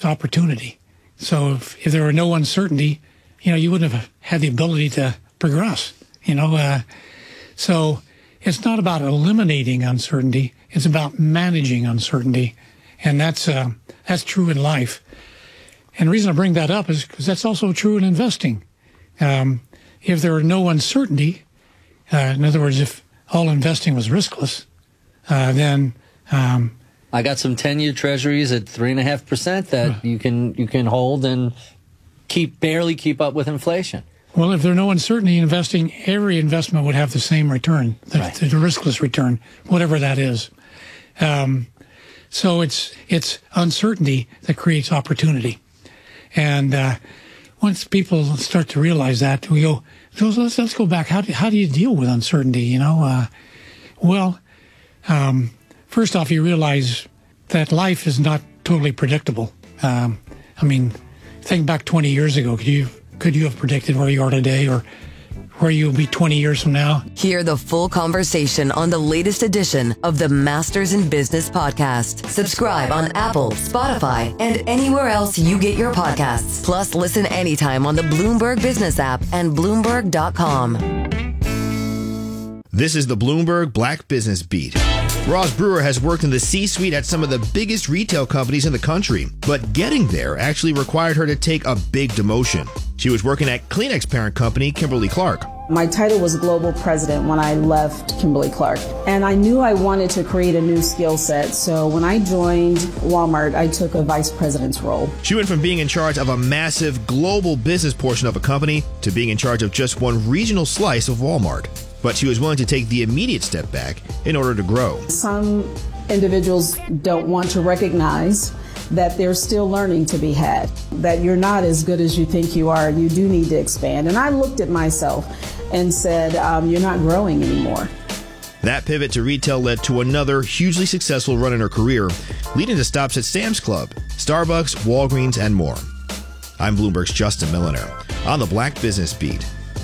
opportunity. So if there were no uncertainty, you wouldn't have had the ability to progress, So it's not about eliminating uncertainty. It's about managing uncertainty. And that's true in life. And the reason I bring that up is because that's also true in investing. If there were no uncertainty, in other words, if all investing was riskless, then I got some 10-year treasuries at 3.5% that you can hold and barely keep up with inflation. Well, if there's no uncertainty in investing, every investment would have the same return, the riskless return, whatever that is. So it's uncertainty that creates opportunity. And once people start to realize that, we go, let's go back. How do you deal with uncertainty? First off, you realize that life is not totally predictable. Think back 20 years ago. Could you have predicted where you are today or where you'll be 20 years from now? Hear the full conversation on the latest edition of the Masters in Business podcast. Subscribe on Apple, Spotify, and anywhere else you get your podcasts. Plus, listen anytime on the Bloomberg Business app and Bloomberg.com. This is the Bloomberg Black Business Beat. Roz Brewer has worked in the C-suite at some of the biggest retail companies in the country, but getting there actually required her to take a big demotion. She was working at Kleenex parent company Kimberly-Clark. My title was Global President when I left Kimberly-Clark, and I knew I wanted to create a new skill set, so when I joined Walmart, I took a vice president's role. She went from being in charge of a massive global business portion of a company to being in charge of just one regional slice of Walmart. But she was willing to take the immediate step back in order to grow. Some individuals don't want to recognize that there's still learning to be had, that you're not as good as you think you are, and you do need to expand. And I looked at myself and said, you're not growing anymore. That pivot to retail led to another hugely successful run in her career, leading to stops at Sam's Club, Starbucks, Walgreens, and more. I'm Bloomberg's Justin Milliner on the Black Business Beat.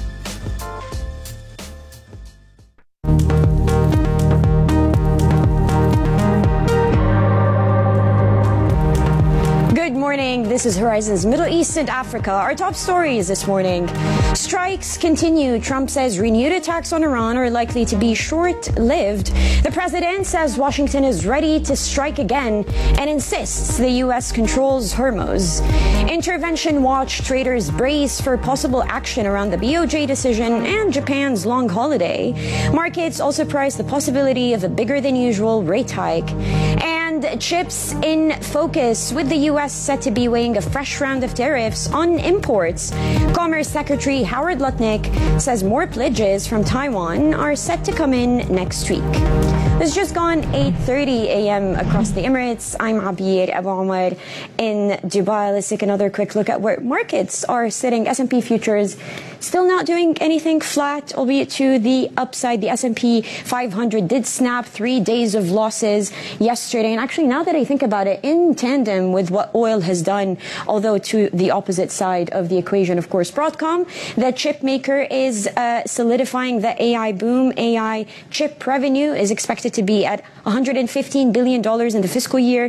This is Horizon's Middle East and Africa. Our top stories this morning. Strikes continue. Trump says renewed attacks on Iran are likely to be short-lived. The president says Washington is ready to strike again and insists the U.S. controls Hormuz. Intervention Watch traders brace for possible action around the BOJ decision and Japan's long holiday. Markets also price the possibility of a bigger than usual rate hike. And chips in focus, with the U.S. set to be weighing a fresh round of tariffs on imports. Commerce Secretary Howard Lutnick says more pledges from Taiwan are set to come in next week. It's just gone 8:30 a.m. across the Emirates. I'm Abir Abu Omar in Dubai. Let's take another quick look at where markets are sitting. S&P futures still not doing anything, flat, albeit to the upside. The S&P 500 did snap 3 days of losses yesterday. And actually, now that I think about it, in tandem with what oil has done, although to the opposite side of the equation, of course, Broadcom, the chip maker, is solidifying the AI boom. AI chip revenue is expected to be at $115 billion in the fiscal year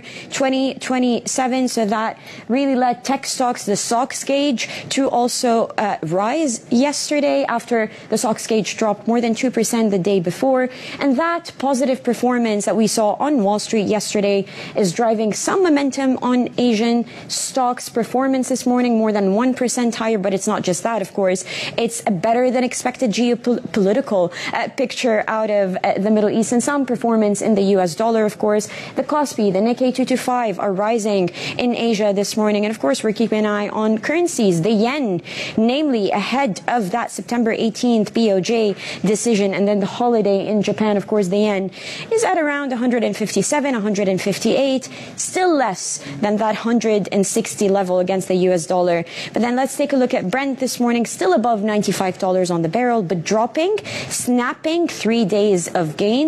2027. So that really led tech stocks, the SOX gauge, to also rise yesterday after the SOX gauge dropped more than 2% the day before. And that positive performance that we saw on Wall Street yesterday is driving some momentum on Asian stocks. Performance this morning more than 1% higher, but it's not just that, of course. It's a better than expected geopolitical picture out of the Middle East, and some performance in the US dollar, of course. The Kospi, the Nikkei 225 are rising in Asia this morning. And of course, we're keeping an eye on currencies. The yen, namely ahead of that September 18th BOJ decision and then the holiday in Japan. Of course, the yen is at around 157, 158, still less than that 160 level against the US dollar. But then let's take a look at Brent this morning, still above $95 on the barrel, but dropping, snapping 3 days of gains, of course.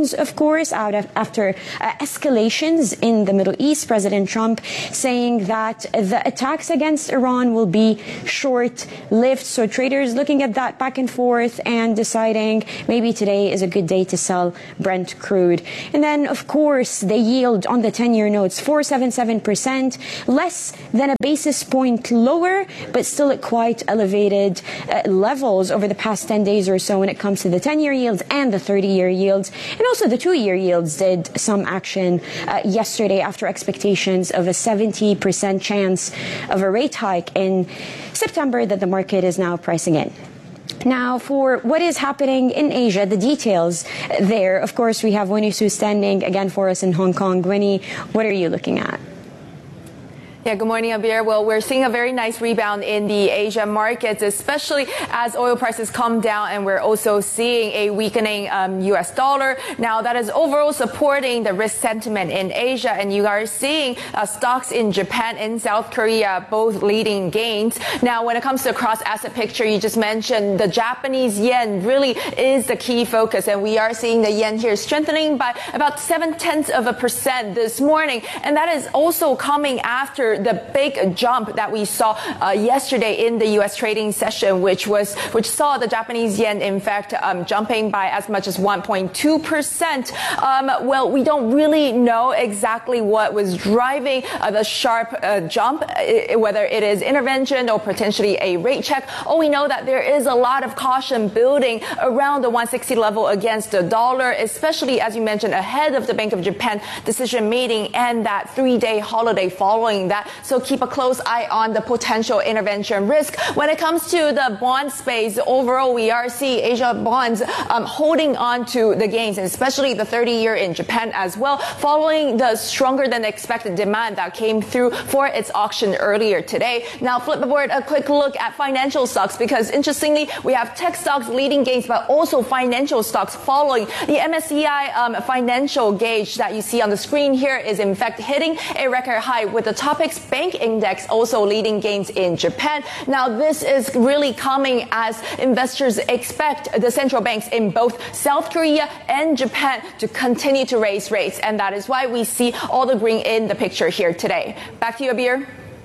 course, after escalations in the Middle East. President Trump saying that the attacks against Iran will be short-lived. So traders looking at that back and forth and deciding maybe today is a good day to sell Brent crude. And then, of course, the yield on the 10-year notes, 4.77%, less than a basis point lower, but still at quite elevated levels over the past 10 days or so when it comes to the 10-year yields and the 30-year yields. And also the 2-year yields did some action yesterday after expectations of a 70% chance of a rate hike in September that the market is now pricing in. Now, for what is happening in Asia, the details there, of course, we have Winnie Su standing again for us in Hong Kong. Winnie, what are you looking at? Yeah, good morning, Abir. Well, we're seeing a very nice rebound in the Asia markets, especially as oil prices come down, and we're also seeing a weakening U.S. dollar. Now, that is overall supporting the risk sentiment in Asia, and you are seeing stocks in Japan and South Korea both leading gains. Now, when it comes to the cross-asset picture, you just mentioned the Japanese yen really is the key focus, and we are seeing the yen here strengthening by about 0.7% this morning, and that is also coming after the big jump that we saw yesterday in the U.S. trading session, which saw the Japanese yen, in fact, jumping by as much as 1.2%. Well, we don't really know exactly what was driving the sharp jump, whether it is intervention or potentially a rate check. All we know that there is a lot of caution building around the 160 level against the dollar, especially, as you mentioned, ahead of the Bank of Japan decision meeting and that 3-day holiday following that. So keep a close eye on the potential intervention risk. When it comes to the bond space, overall, we are seeing Asia bonds holding on to the gains, especially the 30-year in Japan as well, following the stronger than expected demand that came through for its auction earlier today. Now, flip aboard a quick look at financial stocks, because interestingly, we have tech stocks leading gains, but also financial stocks following. The MSCI financial gauge that you see on the screen here is in fact hitting a record high, with the Topix Bank Index also leading gains in Japan. Now, this is really coming as investors expect the central banks in both South Korea and Japan to continue to raise rates, and that is why we see all the green in the picture here today. Back to you, Abir.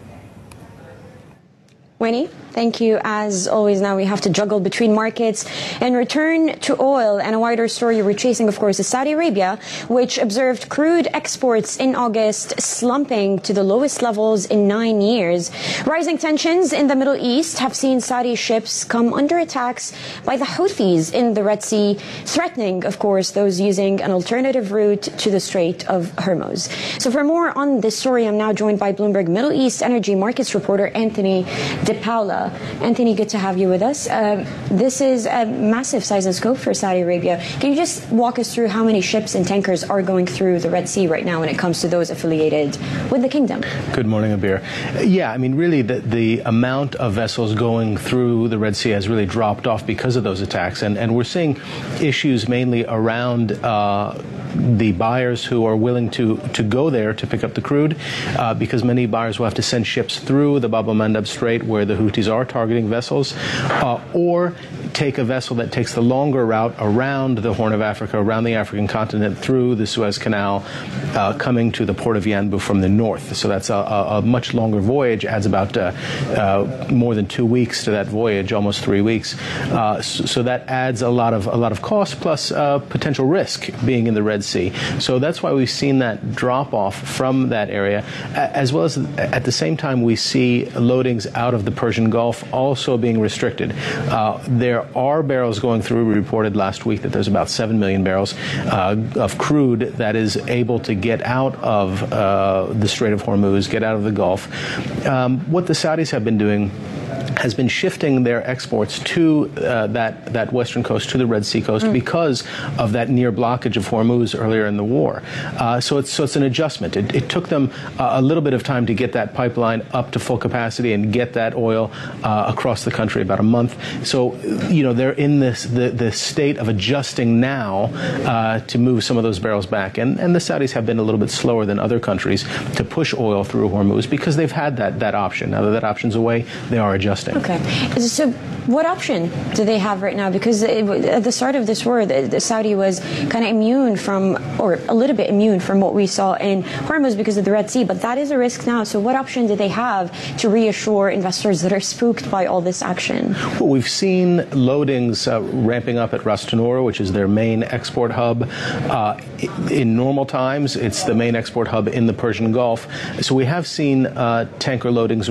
Winnie, thank you. As always, now we have to juggle between markets and return to oil. And a wider story we're chasing, of course, is Saudi Arabia, which observed crude exports in August slumping to the lowest levels in 9 years. Rising tensions in the Middle East have seen Saudi ships come under attacks by the Houthis in the Red Sea, threatening, of course, those using an alternative route to the Strait of Hormuz. So for more on this story, I'm now joined by Bloomberg Middle East energy markets reporter Anthony Paula. Anthony, good to have you with us. This is a massive size and scope for Saudi Arabia. Can you just walk us through how many ships and tankers are going through the Red Sea right now when it comes to those affiliated with the kingdom? Good morning, Abir. Yeah, I mean, really, the amount of vessels going through the Red Sea has really dropped off because of those attacks. And we're seeing issues mainly around the buyers who are willing to go there to pick up the crude, because many buyers will have to send ships through the Bab el-Mandab Strait, where the Houthis are targeting vessels, or take a vessel that takes the longer route around the Horn of Africa, around the African continent, through the Suez Canal, coming to the port of Yanbu from the north. So that's a much longer voyage, adds about more than 2 weeks to that voyage, almost 3 weeks. So that adds a lot of cost, plus potential risk being in the Red Sea. So that's why we've seen that drop off from that area, as well as at the same time we see loadings out of the Persian Gulf also being restricted. There are barrels going through. We reported last week that there's about 7 million barrels of crude that is able to get out of the Strait of Hormuz, get out of the Gulf. What the Saudis have been doing has been shifting their exports to that western coast, to the Red Sea coast, because of that near blockage of Hormuz earlier in the war. So it's an adjustment. It took them a little bit of time to get that pipeline up to full capacity and get that oil across the country, about a month. So, you know, they're in the state of adjusting now to move some of those barrels back. And the Saudis have been a little bit slower than other countries to push oil through Hormuz because they've had that option. Now that that option's away, they are adjusting. interesting. Okay. So what option do they have right now? Because at the start of this war, the Saudi was kind of immune from, or a little bit immune from what we saw in Hormuz because of the Red Sea, but that is a risk now. So what option do they have to reassure investors that are spooked by all this action? Well, we've seen loadings ramping up at Ras Tanura, which is their main export hub. In normal times, it's the main export hub in the Persian Gulf. So we have seen tanker loadings